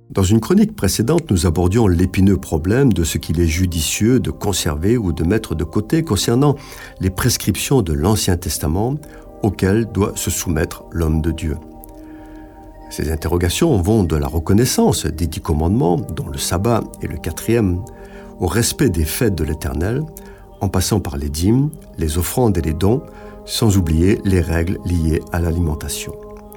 Dans une chronique précédente, nous abordions l'épineux problème de ce qu'il est judicieux de conserver ou de mettre de côté concernant les prescriptions de l'Ancien Testament auxquelles doit se soumettre l'homme de Dieu. Ces interrogations vont de la reconnaissance des 10 commandements, dont le sabbat est le 4e, au respect des fêtes de l'Éternel, en passant par les dîmes, les offrandes et les dons, sans oublier les règles liées à l'alimentation.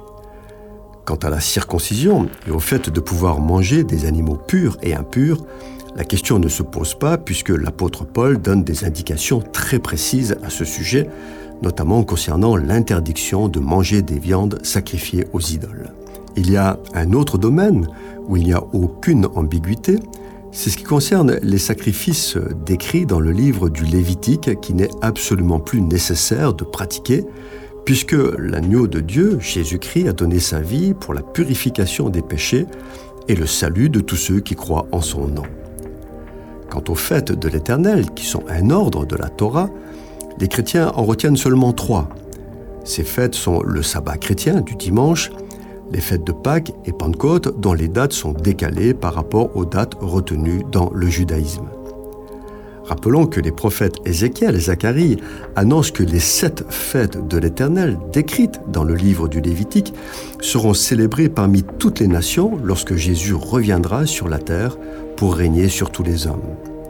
Quant à la circoncision et au fait de pouvoir manger des animaux purs et impurs, la question ne se pose pas puisque l'apôtre Paul donne des indications très précises à ce sujet, notamment concernant l'interdiction de manger des viandes sacrifiées aux idoles. Il y a un autre domaine où il n'y a aucune ambiguïté, c'est ce qui concerne les sacrifices décrits dans le livre du Lévitique qui n'est absolument plus nécessaire de pratiquer puisque l'agneau de Dieu, Jésus-Christ, a donné sa vie pour la purification des péchés et le salut de tous ceux qui croient en son nom. Quant aux fêtes de l'Éternel, qui sont un ordre de la Torah, les chrétiens en retiennent seulement 3. Ces fêtes sont le sabbat chrétien du dimanche, les fêtes de Pâques et Pentecôte, dont les dates sont décalées par rapport aux dates retenues dans le judaïsme. Rappelons que les prophètes Ézéchiel et Zacharie annoncent que les 7 fêtes de l'Éternel, décrites dans le livre du Lévitique, seront célébrées parmi toutes les nations lorsque Jésus reviendra sur la terre pour régner sur tous les hommes.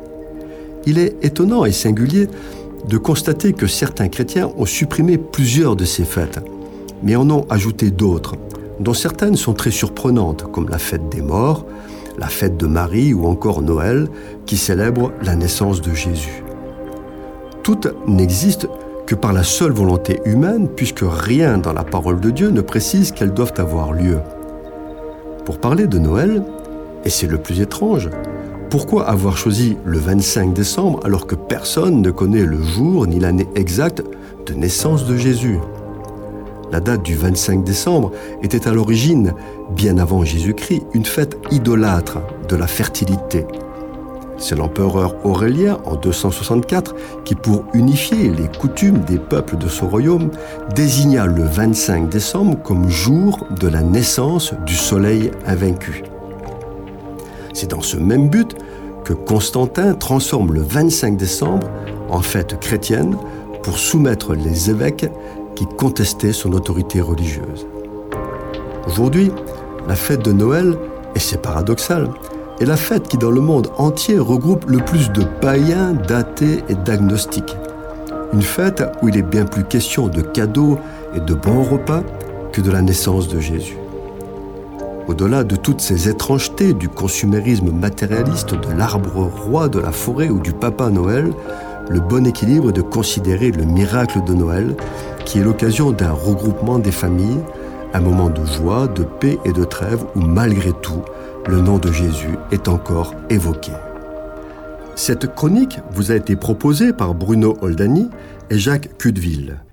Il est étonnant et singulier de constater que certains chrétiens ont supprimé plusieurs de ces fêtes, mais en ont ajouté d'autres, dont certaines sont très surprenantes, comme la fête des morts, la fête de Marie ou encore Noël, qui célèbre la naissance de Jésus. Toutes n'existent que par la seule volonté humaine, puisque rien dans la parole de Dieu ne précise qu'elles doivent avoir lieu. Pour parler de Noël, et c'est le plus étrange, pourquoi avoir choisi le 25 décembre alors que personne ne connaît le jour ni l'année exacte de naissance de Jésus ? La date du 25 décembre était à l'origine, bien avant Jésus-Christ, une fête idolâtre de la fertilité. C'est l'empereur Aurélien, en 264, qui, pour unifier les coutumes des peuples de son royaume, désigna le 25 décembre comme jour de la naissance du soleil invaincu. C'est dans ce même but que Constantin transforme le 25 décembre en fête chrétienne pour soumettre les évêques qui contestaient son autorité religieuse. Aujourd'hui, la fête de Noël, et c'est paradoxal, est la fête qui dans le monde entier regroupe le plus de païens, d'athées et d'agnostiques. Une fête où il est bien plus question de cadeaux et de bons repas que de la naissance de Jésus. Au-delà de toutes ces étrangetés du consumérisme matérialiste, de l'arbre roi de la forêt ou du Papa Noël, le bon équilibre est de considérer le miracle de Noël, qui est l'occasion d'un regroupement des familles, un moment de joie, de paix et de trêve où, malgré tout, le nom de Jésus est encore évoqué. Cette chronique vous a été proposée par Bruno Oldani et Jacques Cudeville.